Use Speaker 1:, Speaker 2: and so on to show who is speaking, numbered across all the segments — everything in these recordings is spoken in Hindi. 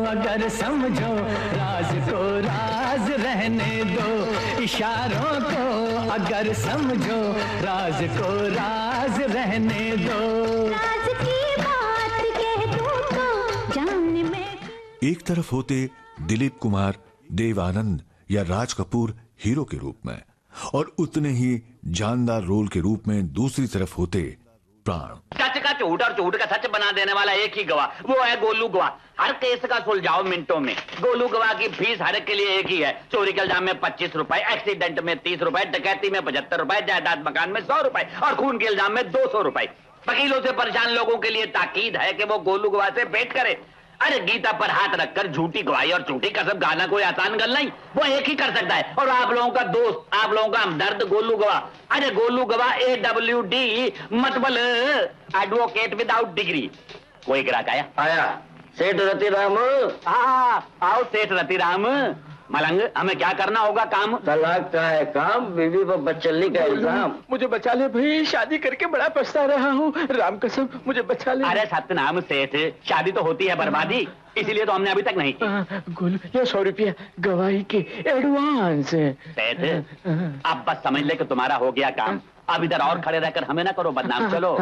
Speaker 1: अगर समझो राज को राज रहने दो, इशारों को अगर समझो राज को राज रहने दो। राज की बात कह दूं तो जानने में।
Speaker 2: एक तरफ होते दिलीप कुमार, देव आनंद या राज कपूर हीरो के रूप में, और उतने ही जानदार रोल के रूप में दूसरी तरफ होते प्राण।
Speaker 3: सच का झूठ और झूठ का सच बना देने वाला एक ही गवाह, वो है गोलू गवाह। हर केस का सुलझाओ मिनटों में। गोलू गवाह की फीस हर एक के लिए एक ही है। चोरी के इल्जाम में 25 रुपए, एक्सीडेंट में 30 रुपए, डकैती में 75 रुपए, जायदाद मकान में 100 रुपए और खून के इल्जाम में 200 रुपए। वकीलों से परेशान लोगों के लिए ताकीद है कि वो गोलू गवाह से भेंट करे। अरे गीता पर हाथ रखकर झूठी गवाही और झूठी कसम गाना कोई आसान गल नहीं, वो एक ही कर सकता है। और आप लोगों का दोस्त, आप लोगों का हमदर्द गोलू गवाह। अरे गोलू गवाह AWD मतलब एडवोकेट विदाउट डिग्री। कोई ग्राहक आया? सेठ रतिराम। हाँ, आओ सेठ रतिराम। मलंग, हमें क्या करना होगा काम?
Speaker 4: तलाक का है काम, बीवी पर बदचलनी का इल्जाम।
Speaker 5: मुझे बचा ले भाई, शादी करके बड़ा पछता रहा हूँ, राम कसम मुझे बचा ले।
Speaker 3: अरे सत्यनाम सेठ, शादी तो होती है बर्बादी, इसीलिए तो हमने अभी तक नहीं की।
Speaker 5: गोलू, ये 100 रुपया गवाही के एडवांस है।
Speaker 3: सेठ, अब बस समझ ले कि तुम्हारा हो गया काम। अब इधर और खड़े रहकर हमें ना करो बदनाम। चलो।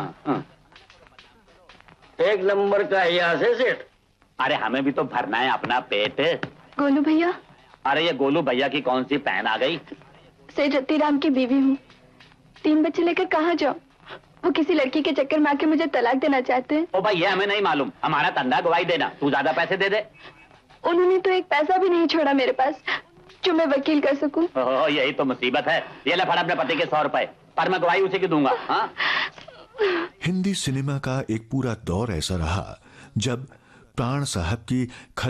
Speaker 4: एक नंबर का यहाँ से सेठ।
Speaker 3: अरे हमें भी तो भरना है अपना पेट।
Speaker 6: गोलू भैया।
Speaker 3: अरे ये गोलू भैया की कौन सी बहन आ गई?
Speaker 6: सेठ रतिराम की बीवी हूँ। 3 बच्चे लेकर कहाँ जाऊँ? वो किसी लड़की के चक्कर में आके मुझे तलाक देना चाहते हैं।
Speaker 3: ओ भाई, ये हमें नहीं मालूम, हमारा धंधा गवाही देना। तू ज्यादा पैसे दे दे।
Speaker 6: उन्होंने तो एक पैसा भी नहीं छोड़ा मेरे पास जो मैं वकील कर सकूं।
Speaker 3: यही तो मुसीबत है। ये ले फड़ अपने पति के 100 रुपए, पर मैं गवाही उसी की दूंगा। हाँ?
Speaker 2: हिंदी सिनेमा का एक पूरा दौर ऐसा रहा जब प्राण साहब की